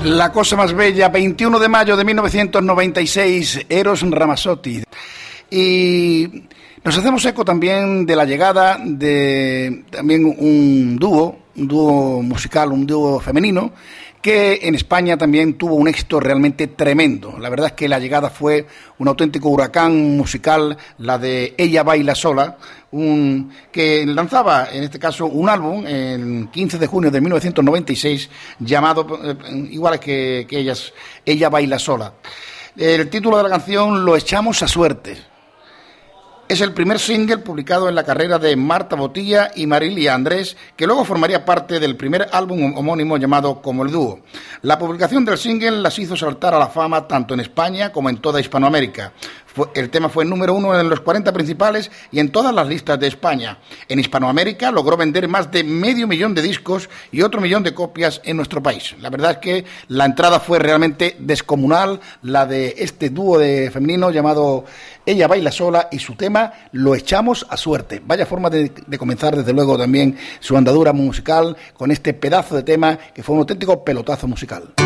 La cosa más bella, 21 de mayo de 1996, Eros Ramazzotti. Y nos hacemos eco también de la llegada de también un dúo musical, un dúo femenino, que en España también tuvo un éxito realmente tremendo. La verdad es que la llegada fue un auténtico huracán musical, la de Ella Baila Sola, que lanzaba en este caso un álbum el 15 de junio de 1996 llamado igual que ellas, Ella Baila Sola. El título de la canción, Lo echamos a suerte. Es el primer single publicado en la carrera de Marta Botilla y Marilia Andrés, que luego formaría parte del primer álbum homónimo llamado Como el Dúo. La publicación del single las hizo saltar a la fama tanto en España como en toda Hispanoamérica. El tema fue número 1 en los 40 principales y en todas las listas de España. En Hispanoamérica logró vender más de 500.000 de discos y otro 1.000.000 de copias en nuestro país. La verdad es que la entrada fue realmente descomunal, la de este dúo de femenino llamado Ella Baila Sola y su tema Lo echamos a suerte. Vaya forma de comenzar desde luego también su andadura musical con este pedazo de tema que fue un auténtico pelotazo musical.